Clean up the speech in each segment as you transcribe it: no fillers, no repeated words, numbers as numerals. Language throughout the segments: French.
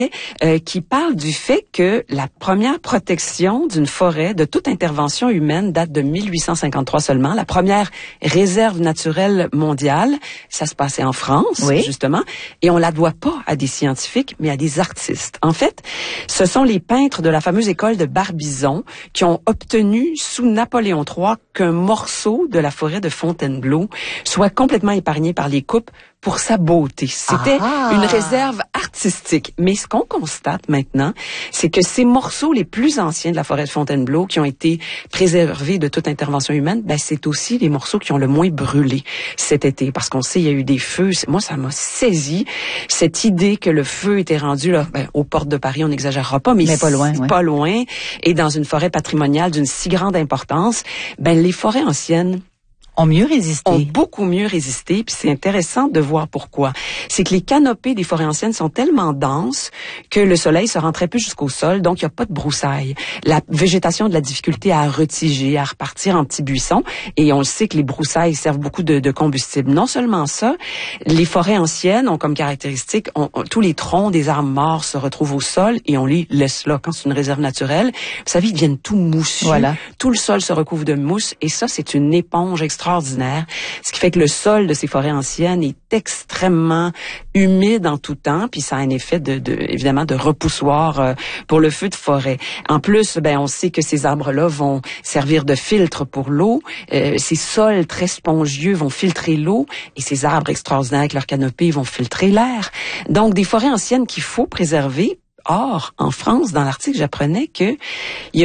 qui parle du fait que la première protection d'une forêt de toute intervention humaine date de 1853 seulement. La première réserve naturelle mondiale, ça se passait en France, justement, et on la doit pas à des scientifiques, mais à des artistes. En fait, ce sont les peintres de la fameuse école de Barbizon qui ont obtenu sous Napoléon III qu'un morceau de la forêt de Fontainebleau soit complètement épargné par les coupes pour sa beauté. C'était une réserve artistique. Mais ce qu'on constate maintenant, c'est que ces morceaux les plus anciens de la forêt de Fontainebleau qui ont été préservés de toute intervention humaine, ben c'est aussi les morceaux qui ont le moins brûlé cet été. Parce qu'on sait, il y a eu des feux. Moi, ça m'a saisi cette idée que le feu était rendu là, aux portes de Paris, on n'exagérera pas, mais pas loin, pas loin. Et dans une forêt patrimoniale d'une si grande importance, ben les forêts anciennes ont mieux résisté. Ont beaucoup mieux résisté, puis c'est intéressant de voir pourquoi. C'est que les canopées des forêts anciennes sont tellement denses que le soleil se rend très peu jusqu'au sol, donc il n'y a pas de broussailles. La végétation a de la difficulté à retiger, à repartir en petits buissons, et on le sait que les broussailles servent beaucoup de combustible. Non seulement ça, les forêts anciennes ont comme caractéristique, tous les troncs des arbres morts se retrouvent au sol, et on les laisse là quand c'est une réserve naturelle. Vous savez, ils deviennent tout moussus. Voilà. Tout le sol se recouvre de mousse, et ça, c'est une éponge extraordinaire. Ce qui fait que le sol de ces forêts anciennes est extrêmement humide en tout temps, puis ça a un effet évidemment de repoussoir pour le feu de forêt. En plus, on sait que ces arbres-là vont servir de filtre pour l'eau. Ces sols très spongieux vont filtrer l'eau, et ces arbres extraordinaires avec leur canopée vont filtrer l'air. Donc, des forêts anciennes qu'il faut préserver. Or, en France, dans l'article, j'apprenais que il y a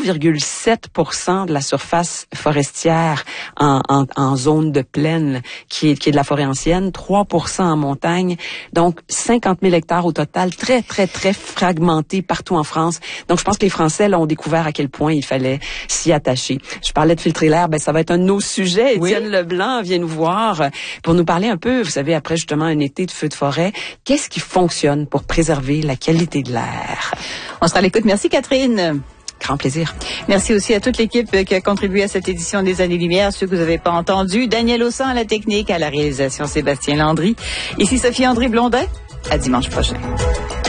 0,7% de la surface forestière en zone de plaine qui est de la forêt ancienne, 3% en montagne, donc 50 000 hectares au total, très, très, très fragmentés partout en France. Donc, je pense que les Français là, ont découvert à quel point il fallait s'y attacher. Je parlais de filtrer l'air, ça va être un de nos sujets. Étienne Leblanc vient nous voir pour nous parler un peu, vous savez, après justement un été de feu de forêt, qu'est-ce qui fonctionne pour préserver la qualité de l'air. On sera à l'écoute. Merci Catherine. Grand plaisir. Merci aussi à toute l'équipe qui a contribué à cette édition des Années-Lumière, ceux que vous n'avez pas entendus. Daniel Haussan à la technique, à la réalisation Sébastien Landry. Ici Sophie André Blondin. À dimanche prochain.